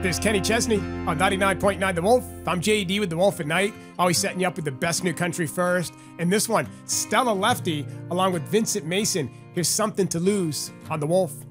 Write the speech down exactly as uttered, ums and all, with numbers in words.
There's Kenny Chesney on ninety-nine point nine The Wolf. I'm J D with The Wolf at Night, always setting you up with the best new country first. And this one, Stella Lefty, along with Vincent Mason. Here's Something to Lose on The Wolf.